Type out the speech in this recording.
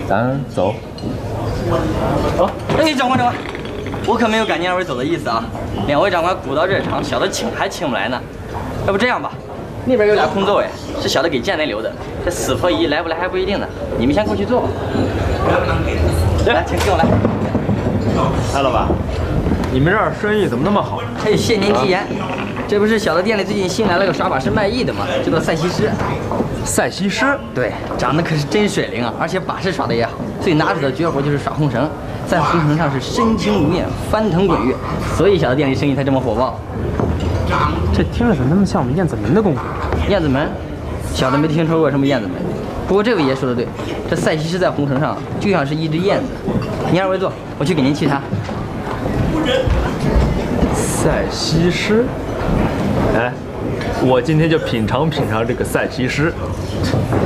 咱走。 走。哎，长官，我可没有赶您二位走的意思啊。两位长官鼓捣这场，小的还请不来呢。要不这样吧，那边有俩空座位，是小的给建雷留的。这死婆姨来不来还不一定呢，你们先过去坐吧。来，请跟我来。 哎，老板，你们这儿生意怎么那么好？ 哎，谢您吉言。这不是小的店里最近新来了个耍把式卖艺的吗？叫做赛西施。 赛西施？ 对，长得可是真水灵啊，而且把式耍的也好。最拿手的绝活就是耍红绳，在红绳上是身轻如燕，翻腾滚跃，所以小的店里生意才这么火爆。 这听着怎么那么像我们燕子门的功夫？ 燕子门，小的没听说过什么燕子门。不过这位爷说的对，这赛西施在红绳上就像是一只燕子。您二位坐，我去给您沏茶。 赛西施？哎，我今天就品尝品尝这个赛西施。